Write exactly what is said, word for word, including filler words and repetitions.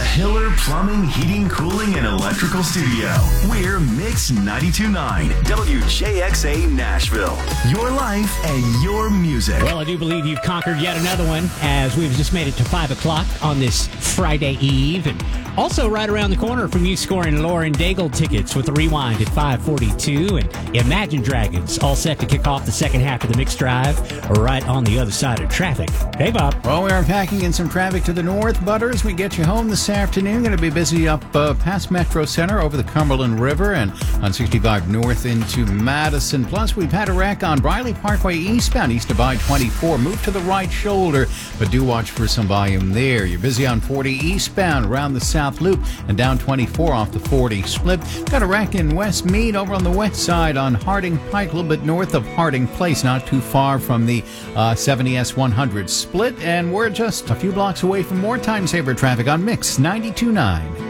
Hiller Plumbing, Heating, Cooling, and Electrical Studio. We're Mix ninety-two point nine, W J X A Nashville. Your life and your music. Well, I do believe you've conquered yet another one, as we've just made it to five o'clock on this Friday Eve. And also right around the corner from you scoring Lauren Daigle tickets with the Rewind at five forty-two. And Imagine Dragons all set to kick off the second half of the Mix Drive right on the other side of traffic. Hey, Bob. Well, we are packing in some traffic to the north, Butters. We get you home this afternoon. Going to be busy up uh, past Metro Center over the Cumberland River and on sixty-five north into Madison. Plus, we've had a wreck on Briley Parkway eastbound, east of I twenty-four. Move to the right shoulder, but do watch for some volume there. You're busy on forty eastbound around the South Loop and down twenty-four off the forty split. Got a wreck in West Mead over on the west side on Harding Pike, a little bit north of Harding Place, not too far from the uh, seventy S one hundred split. And we're just a few blocks away from more time saver traffic on Mix ninety-two point nine.